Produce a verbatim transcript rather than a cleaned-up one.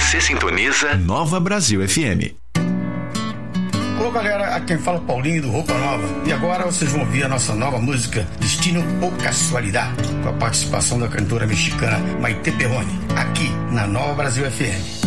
Você sintoniza Nova Brasil F M. Alô galera, aqui quem fala é Paulinho do Roupa Nova. E agora vocês vão ouvir a nossa nova música Destino ou Casualidade, com a participação da cantora mexicana Maite Perrone, aqui na Nova Brasil F M.